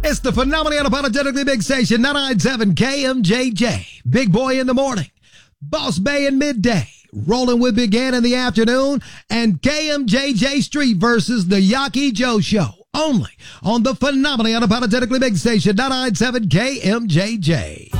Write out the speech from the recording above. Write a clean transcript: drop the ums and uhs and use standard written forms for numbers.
It's the phenomenally unapologetically big station, 997 KMJJ. Big Boy in the morning, Boss Bay in midday, Rolling with Big Ant in the afternoon, and KMJJ Street versus the Yaki Joe Show. Only on the phenomenally unapologetically big station, 997 KMJJ.